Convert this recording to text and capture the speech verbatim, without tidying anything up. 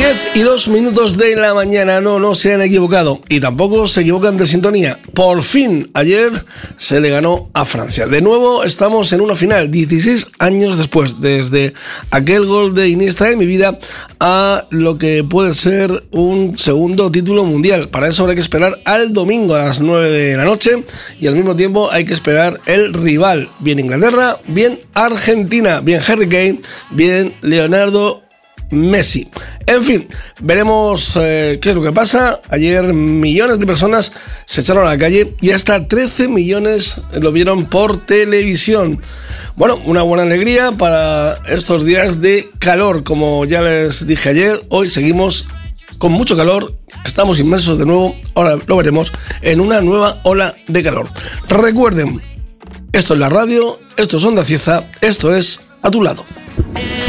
diez y dos minutos de la mañana, no, no se han equivocado y tampoco se equivocan de sintonía. Por fin, ayer se le ganó a Francia. De nuevo estamos en una final, dieciséis años después, desde aquel gol de Iniesta de mi vida a lo que puede ser un segundo título mundial. Para eso habrá que esperar al domingo a las nueve de la noche y al mismo tiempo hay que esperar el rival, bien Inglaterra, bien Argentina, bien Harry Kane, bien Leonardo Messi. En fin, veremos eh, qué es lo que pasa. Ayer millones de personas se echaron a la calle y hasta trece millones lo vieron por televisión. Bueno, una buena alegría para estos días de calor. Como ya les dije ayer, hoy seguimos con mucho calor. Estamos inmersos de nuevo, ahora lo veremos, en una nueva ola de calor. Recuerden, esto es la radio, esto es Onda Cieza, esto es A Tu Lado.